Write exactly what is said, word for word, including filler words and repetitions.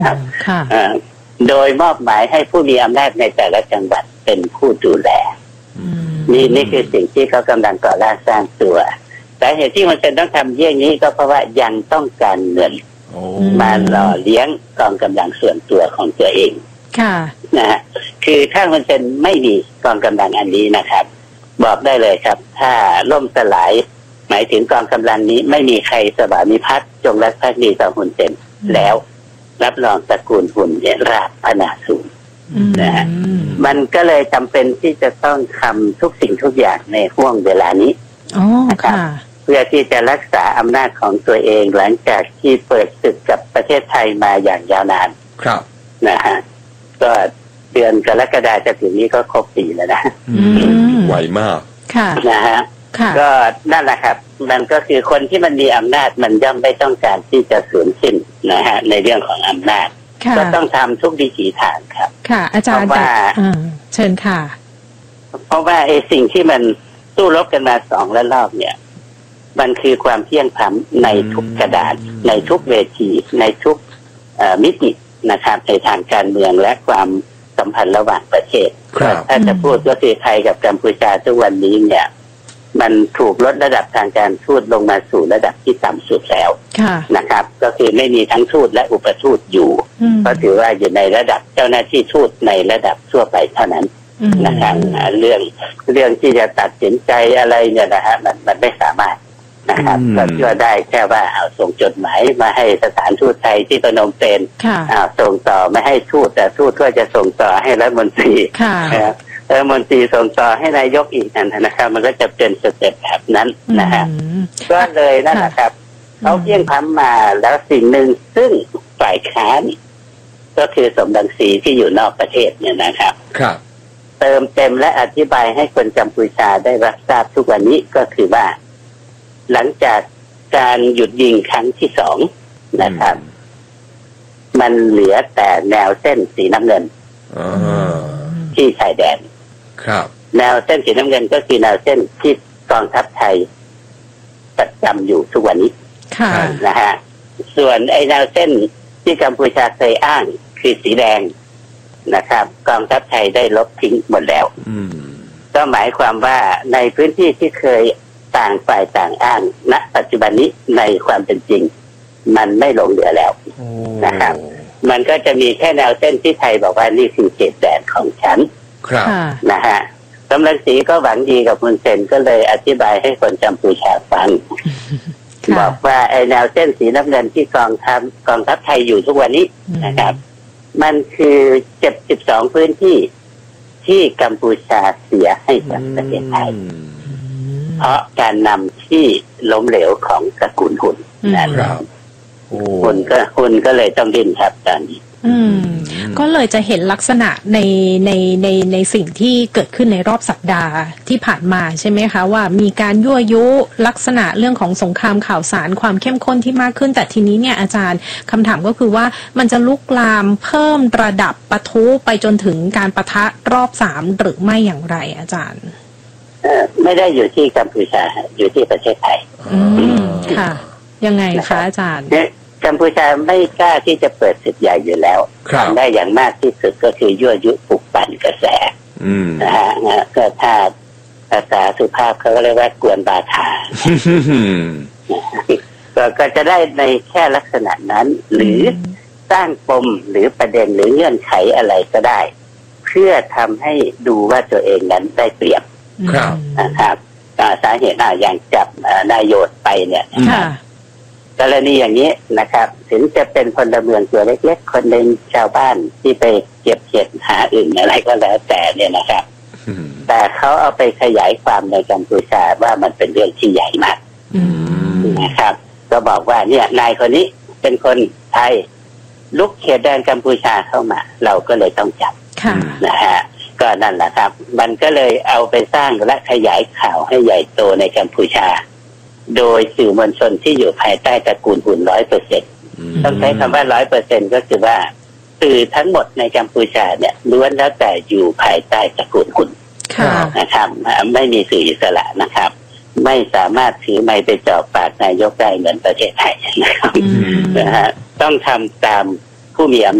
ครับโดยมอบหมายให้ผู้มีอำนาจในแต่ละจังหวัดเป็นผู้ดูแลนี่นี่คือสิ่งที่เขากำลังก่อร่างสร้างตัวสาเหตุที่มันเป็นต้องทำเยี่ยงนี้ก็เพราะว่ายังต้องการเงินมาหล่อเลี้ยงกองกำลังส่วนตัวของตัวเองค่ะนะฮะคือถ้ามันเป็นไม่มีกองกำลังอันนี้นะครับบอกได้เลยครับถ้าล่มสลายหมายถึงกองกำลังนี้ไม่มีใครสวามิภักดิ์จงรักภักดีต่อหุ่นเต็มแล้วรับรองตระกูลหุ่นเนี่ยราบพนาสูงนะฮะมันก็เลยจำเป็นที่จะต้องทำทุกสิ่งทุกอย่างในห่วงเวลานี้นะครับเพื่อที่จะรักษาอำนาจของตัวเองหลังจากที่เปิดศึกกับประเทศไทยมาอย่างยาวนานครับนะฮะก็เดือนกรกฎาคมจะถึงนี้ก็ครบปีแล้วนะไวมากค่ะนะฮะก็นั่นแหละครับมันก็คือคนที่มันมีอำนาจมันย่อมไม่ต้องการที่จะสูญสิ้นนะฮะในเรื่องของอำนาจก็ต้องทำทุกวิถีทางครับค่ะอาจารย์ว่าเชิญค่ะเพราะว่าไอ้สิ่งที่มันสู้รบกันมาสองระลอกเนี่ยมันคือความเที่ยงธรรมในทุกกระดานในทุกเวทีในทุกมิตินะครับในทางการเมืองและความสัมพันธ์ระหว่างประเทศถ้าจะพูดก็คือไทยกับกัมพูชาทุกวันนี้เนี่ยมันถูกลดระดับทางการทูตลงมาสู่ระดับที่ต่ำสุดแล้วนะครับก็คือไม่มีทั้งทูตและอุปทูตอยู่ก็ถือว่าอยู่ในระดับเจ้าหน้าที่ทูตในระดับทั่วไปเท่านั้นนะครับเรื่องเรื่องที่จะตัดสินใจอะไรเนี่ยนะฮะมันมันไม่สามารถนะครับก็เชื่อได้แค่ว่าเอาส่งจดหมายมาให้สถานทูตไทยที่พนมเปญเอาส่งต่อไม่ให้ทูตแต่ทูตก็จะส่งต่อให้รัฐมนตรีนะครับรัฐมนตรีส่งต่อให้นายกอีกนะครับมันก็จะเป็นสเต็ปแบบนั้นนะฮะก็เลยนั่นแหละครับเขาเพียงพำมาแล้วสิ่งหนึ่งซึ่งฝ่ายค้านก็คือสมรังสีที่อยู่นอกประเทศเนี่ยนะครับครับเติมเต็มและอธิบายให้คนกัมพูชาได้รับทราบทุกวันนี้ก็คือว่าหลังจากการหยุดยิงครั้งที่สองนะครับมันเหลือแต่แนวเส้นสีน้ำเงินที่ชายแดนครับแนวเส้นสีน้ำเงินก็คือแนวเส้นที่กองทัพไทยประจำอยู่ทุกวันนี้นะฮะส่วนไอ้แนวเส้นที่กัมพูชาเคยอ้างคือสีแดงนะครับกองทัพไทยได้ลบทิ้งหมดแล้วก็หมายความว่าในพื้นที่ที่เคยต่างฝ่ายต่างอ้างณปัจจุบันนี้ในความเป็นจริงมันไม่หลงเหลือแล้วนะครับมันก็จะมีแค่แนวเส้นที่ไทยบอกว่านี่คือเขตแดนของฉันนะฮะสมรังสีก็หวังดีกับคุณเซนก็เลยอธิบายให้คนกัมพูชาฟังบอกว่าไอ้แนวเส้นสีน้ำเงินที่กองทัพกองทัพไทยอยู่ทุกวันนี้นะครับมันคือเจ็ดสิบสองพื้นที่ที่กัมพูชาเสียให้กับประเทศไทยเพราะการนำที่ล้มเหลวของตระกูลหุ่นนะครับหุ่นก็หุ่นก็เลยต้องดิ้นครับตอนนี้ก็เลยจะเห็นลักษณะในในในในสิ่งที่เกิดขึ้นในรอบสัปดาห์ที่ผ่านมาใช่ไหมคะว่ามีการยั่วยุลักษณะเรื่องของสงครามข่าวสารความเข้มข้นที่มากขึ้นแต่ทีนี้เนี่ยอาจารย์คำถามก็คือว่ามันจะลุกลามเพิ่มระดับปะทุไปจนถึงการปะทะรอบสามหรือไม่อย่างไรอาจารย์ไม่ได้อยู่ที่กัมพูชาอยู่ที่ประเทศไทยค่ะยังไงคะอาจารย์กัมพูชาไม่กล้าที่จะเปิดศึกใหญ่อยู่แล้วทำได้อย่างมากที่สุดก็คือยั่วยุปลุกปั่นกระแสนะฮะก็ถ้าภาษาสุภาพเขาก็เรียกว่ากวนบาทาก็จะได้ในแค่ลักษณะนั้นหรือสร้างปมหรือประเด็นหรือเงื่อนไขอะไรก็ได้เพื่อทำให้ดูว่าตัวเองนั้นได้เปรียบนะครับสาเหตุอย่างจับนายโยชน์ไปเนี่ยกรณีอย่างนี้นะครับถึงจะเป็นพลเมืองตัวเล็กๆคนหนึ่งชาวบ้านที่ไปเก็บเห็ดหาอื่นอะไรก็แล้วแต่เนี่ยนะครับแต่เขาเอาไปขยายความในกัมพูชาว่ามันเป็นเรื่องที่ใหญ่มากนะครับก็บอกว่าเนี่ยนายคนนี้เป็นคนไทยลุกเขตแดนกัมพูชาเข้ามาเราก็เลยต้องจับนะฮะก็นั่นแหละครับมันก็เลยเอาไปสร้างและขยายข่าวให้ใหญ่โตในกัมพูชาโดยสื่อมวลชนที่อยู่ภายใต้ตระกูลหุ่นร้อยเปอร์เซ็นต์ต้องใช้คำว่าร้อยเปอร์เซ็นต์ก็คือว่าสื่อทั้งหมดในกัมพูชาเนี่ยล้วนแล้วแต่อยู่ภายใต้ตระกูลหุ่นนะครับไม่มีสื่ออิสระนะครับไม่สามารถถือไมค์ไปจ่อปากนายกได้เหมือนประเทศไทยนะครับนะฮะต้องทำตามผผู้มีอำนาจ